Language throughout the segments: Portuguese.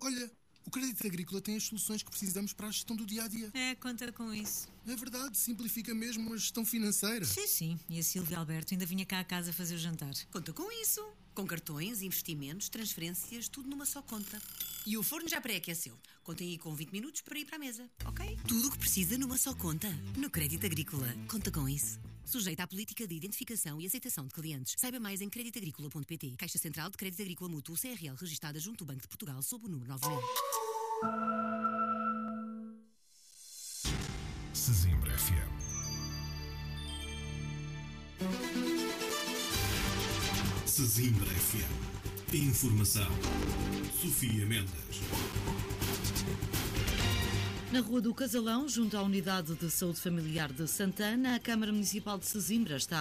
Olha, o Crédito Agrícola tem as soluções que precisamos para a gestão do dia-a-dia. Conta com isso. É verdade, simplifica mesmo a gestão financeira. Sim. E a Silvia Alberto ainda vinha cá a casa fazer o jantar. Conta com isso. Com cartões, investimentos, transferências, tudo numa só conta. E o forno já pré-aqueceu. Contem aí com 20 minutos para ir para a mesa, ok? Tudo o que precisa numa só conta. No Crédito Agrícola. Conta com isso. Sujeita à política de identificação e aceitação de clientes. Saiba mais em creditagricola.pt. Caixa Central de Crédito Agrícola Mútuo CRL, registada junto do Banco de Portugal, sob o número 9000. Sesimbra FM. Sesimbra FM. Informação. Sofia Mendes. Na Rua do Casalão, junto à Unidade de Saúde Familiar de Santana, a Câmara Municipal de Sesimbra está a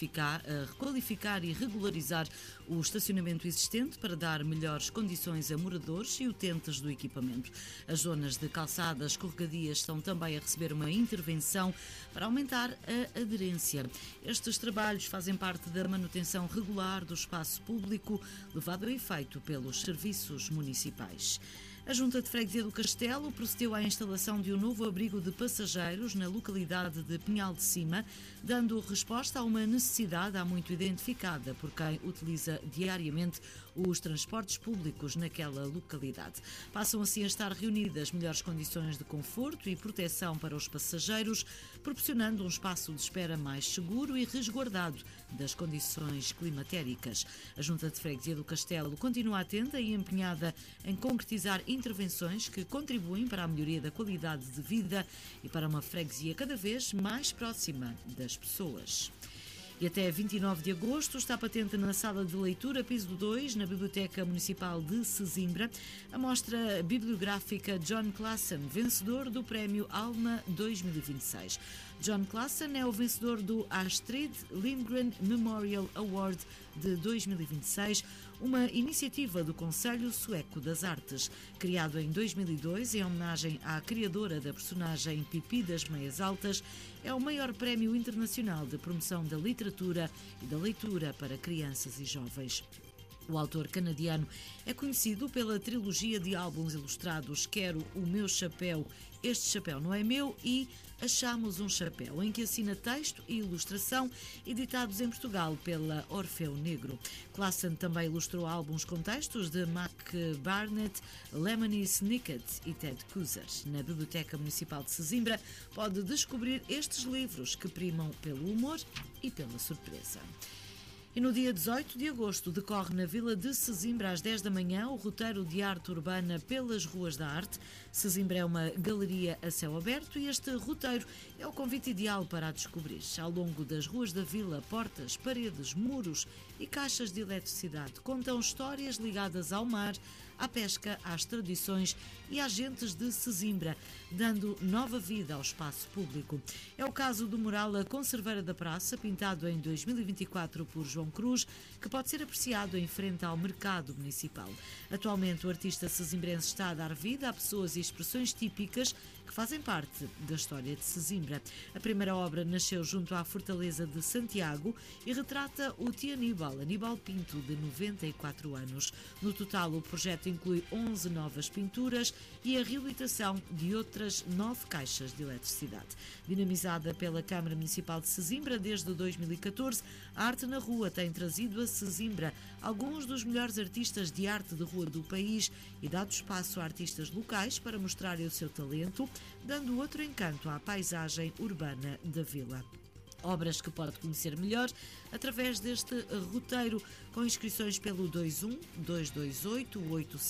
requalificar e regularizar o estacionamento existente para dar melhores condições a moradores e utentes do equipamento. As zonas de calçadas escorregadias estão também a receber uma intervenção para aumentar a aderência. Estes trabalhos fazem parte da manutenção regular do espaço público, levado a efeito pelos serviços municipais. A Junta de Freguesia do Castelo procedeu à instalação de um novo abrigo de passageiros na localidade de Pinhal de Cima, dando resposta a uma necessidade há muito identificada por quem utiliza diariamente os transportes públicos naquela localidade. Passam assim a estar reunidas melhores condições de conforto e proteção para os passageiros, proporcionando um espaço de espera mais seguro e resguardado das condições climatéricas. A Junta de Freguesia do Castelo continua atenta e empenhada em concretizar intervenções que contribuem para a melhoria da qualidade de vida e para uma freguesia cada vez mais próxima das pessoas. E até 29 de agosto está patente na Sala de Leitura Piso 2, na Biblioteca Municipal de Sesimbra, a mostra bibliográfica John Classen, vencedor do Prémio Alma 2026. John Classen é o vencedor do Astrid Lindgren Memorial Award de 2026, uma iniciativa do Conselho Sueco das Artes. Criado em 2002 em homenagem à criadora da personagem Pipi das Meias Altas, é o maior prémio internacional de promoção da literatura e da leitura para crianças e jovens. O autor canadiano é conhecido pela trilogia de álbuns ilustrados Quero o Meu Chapéu, Este Chapéu Não É Meu e Achamos um Chapéu, em que assina texto e ilustração, editados em Portugal pela Orfeu Negro. Classen também ilustrou álbuns com textos de Mac Barnett, Lemony Snicket e Ted Kooser. Na Biblioteca Municipal de Sesimbra pode descobrir estes livros que primam pelo humor e pela surpresa. E no dia 18 de agosto decorre na Vila de Sesimbra às 10 da manhã o roteiro de arte urbana pelas Ruas da Arte. Sesimbra é uma galeria a céu aberto e este roteiro é o convite ideal para a descobrir. Ao longo das ruas da vila, portas, paredes, muros e caixas de eletricidade contam histórias ligadas ao mar, à pesca, às tradições e às gentes de Sesimbra, dando nova vida ao espaço público. É o caso do mural A Conserveira da Praça, pintado em 2024 por João Cruz, que pode ser apreciado em frente ao mercado municipal. Atualmente o artista sesimbrense está a dar vida a pessoas e expressões típicas que fazem parte da história de Sesimbra. A primeira obra nasceu junto à Fortaleza de Santiago e retrata o tio Aníbal Pinto, de 94 anos. No total, o projeto inclui 11 novas pinturas e a reabilitação de outras 9 caixas de eletricidade. Dinamizada pela Câmara Municipal de Sesimbra desde 2014, a Arte na Rua tem trazido a Sesimbra alguns dos melhores artistas de arte de rua do país e dado espaço a artistas locais para mostrarem o seu talento, dando outro encanto à paisagem urbana da vila. Obras que pode conhecer melhor através deste roteiro, com inscrições pelo 21 228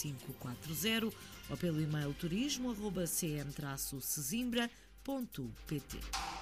8540 ou pelo e-mail turismo@cm-sesimbra.pt.